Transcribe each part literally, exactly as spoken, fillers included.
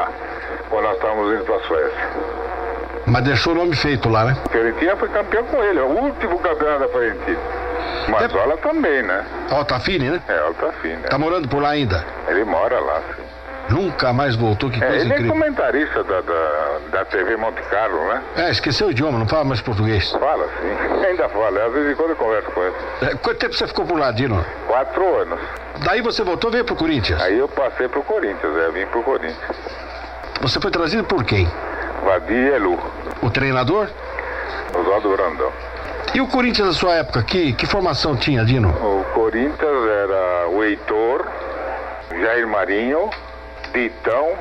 lá, quando nós estávamos indo para a Suécia. Mas deixou o nome feito lá, né? Fiorentina foi campeão com ele, é o último campeonato da Fiorentina. Mazzola é... também, né? Altafine, né? É, Altafine. Tá é. morando por lá ainda? Ele mora lá, sim. Nunca mais voltou, que é, coisa ele incrível. Ele é comentarista da, da, da T V Monte Carlo, né? É, esqueceu o idioma, não fala mais português. Fala, sim. Ainda fala, às vezes em quando eu converso com ele. É, quanto tempo você ficou por lá, Dino? Quatro anos. Daí você voltou e veio pro Corinthians? Aí eu passei pro Corinthians, é, vim pro Corinthians. Você foi trazido por quem? Vadir Elu. O treinador? Oswaldo Brandão. E o Corinthians da sua época, que, que formação tinha, Dino? O Corinthians era o Heitor, Jair Marinho, Ditão,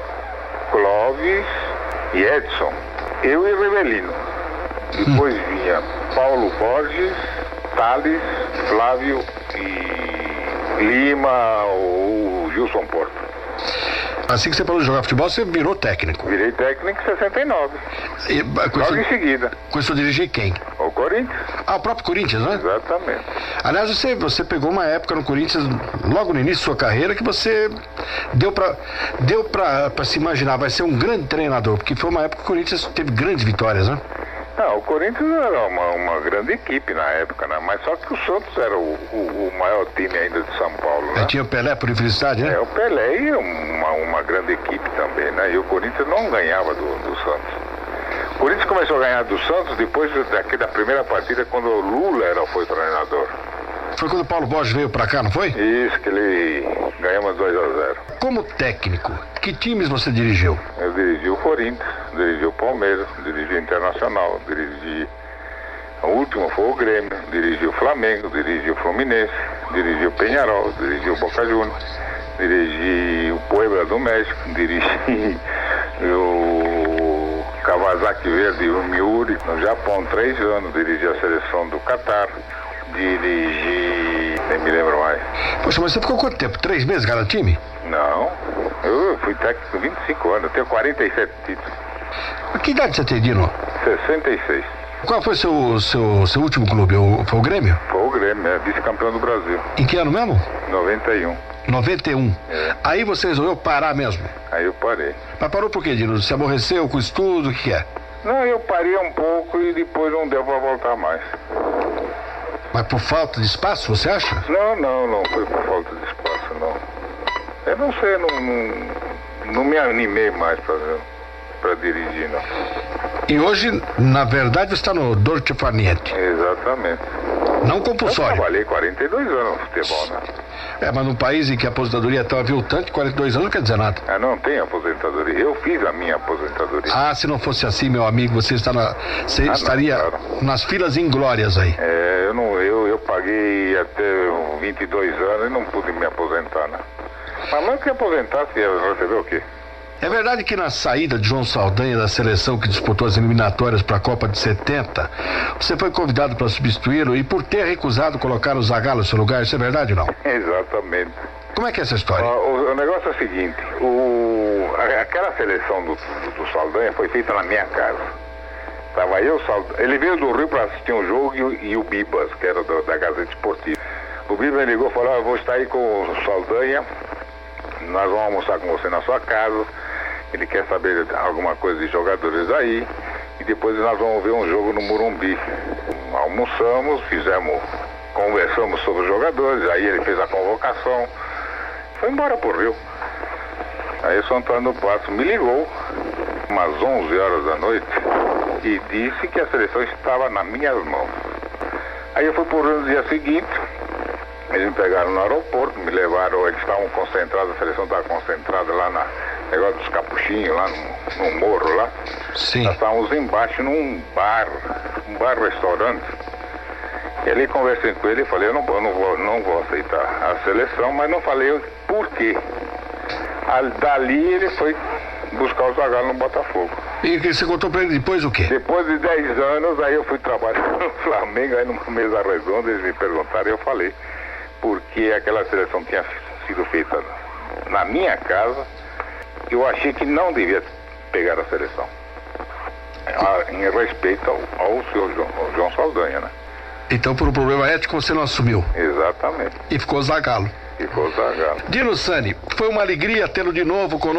Clóvis e Edson. Eu e Rivelino. Depois hum. vinha Paulo Borges, Thales, Flávio e Lima ou Gilson Porto. Assim que você parou de jogar futebol, você virou técnico. Virei técnico em sessenta e nove. E, Logo em seguida. Começou a dirigir quem? O Corinthians. Ah, o próprio Corinthians, né? Exatamente. Aliás, você, você pegou uma época no Corinthians, logo no início da sua carreira, que você deu pra, deu pra, pra se imaginar, vai ser um grande treinador, porque foi uma época que o Corinthians teve grandes vitórias, né? Não, o Corinthians era uma, uma grande equipe na época, né? Mas só que o Santos era o, o, o maior time ainda de São Paulo, né? Aí tinha o Pelé por infelicidade, né? É, o Pelé e uma, uma grande equipe também, né? E o Corinthians não ganhava do, do Santos. O Corinthians começou a ganhar do Santos depois daqui, da primeira partida, quando o Lula era, foi treinador. Foi quando o Paulo Borges veio pra cá, não foi? Isso, que ele ganhamos dois a zero. Como técnico, que times você dirigiu? Eu dirigi o Corinthians, dirigi o Palmeiras, dirigi o Internacional, dirigi... O último foi o Grêmio, dirigi o Flamengo, dirigi o Fluminense, dirigi o Peñarol, dirigi o Boca Juniors, dirigi o Puebla do México, dirigi o Kawasaki Verde e o Miuri no Japão, três anos, dirigi a seleção do Catar, dirigi... nem me lembro mais. Poxa, mas você ficou quanto tempo? Três meses cada time? Não, eu fui técnico vinte e cinco anos, eu tenho quarenta e sete títulos. Que idade você tem, Dino? sessenta e seis. Qual foi o seu, seu, seu último clube? O, foi o Grêmio? Foi o Grêmio, é vice-campeão do Brasil. Em que ano mesmo? noventa e um. noventa e um. É. Aí você resolveu parar mesmo? Aí eu parei. Mas parou por quê, Dino? Se aborreceu com o estudo, o que, que é? Não, eu parei um pouco e depois não deu pra voltar mais. Mas por falta de espaço, você acha? Não, não, não foi por falta de espaço, não. Eu não sei, não, não, não me animei mais pra, pra dirigir, não. E hoje, na verdade, você está no Dolce Far Niente. Exatamente. Não compulsório. Eu trabalhei quarenta e dois anos no futebol, né? É, mas num país em que a aposentadoria é tão aviltante, quarenta e dois anos não quer dizer nada. Ah, não tem aposentadoria. Eu fiz a minha aposentadoria. Ah, se não fosse assim, meu amigo, você, está na, você ah, estaria não, claro. nas filas inglórias aí. É, eu, não, eu, eu paguei até vinte e dois anos e não pude me aposentar, né? Mas mesmo que aposentasse, ia receber o quê? É verdade que na saída de João Saldanha da seleção que disputou as eliminatórias para a Copa de setenta, você foi convidado para substituí-lo e por ter recusado colocar o Zagallo no seu lugar, isso é verdade ou não? Exatamente. Como é que é essa história? O, o, o negócio é o seguinte, o, aquela seleção do, do, do Saldanha foi feita na minha casa. Tava eu, Saldanha, ele veio do Rio para assistir um jogo e, e o Bibas, que era do, da Gazeta Esportiva. O Bibas me ligou e falou, ah, eu vou estar aí com o Saldanha, nós vamos almoçar com você na sua casa. Ele quer saber alguma coisa de jogadores aí e depois nós vamos ver um jogo no Morumbi. Almoçamos, fizemos, conversamos sobre os jogadores, aí ele fez a convocação, foi embora pro Rio. Aí o São Antônio do Passo me ligou, umas onze horas da noite, e disse que a seleção estava nas minhas mãos. Aí eu fui pro Rio no dia seguinte, eles me pegaram no aeroporto, me levaram, eles estavam concentrados, a seleção estava concentrada lá na negócio dos capuchinhos, lá no, no morro lá. Sim. Nós estávamos embaixo num bar, um bar-restaurante. E ali conversei com ele e falei, eu não, eu não, vou, não vou aceitar a seleção, mas não falei por quê. A, dali ele foi buscar o Zagallo no Botafogo. E você contou pra ele depois o quê? Depois de dez anos, aí eu fui trabalhar no Flamengo, aí numa mesa redonda, eles me perguntaram e eu falei porque aquela seleção tinha sido feita na minha casa. Eu achei que não devia pegar a seleção, em respeito ao, ao senhor João, ao João Saldanha, né? Então, por um problema ético, você não assumiu? Exatamente. E ficou Zagallo? Ficou Zagallo. Dino Sani, foi uma alegria tê-lo de novo conosco.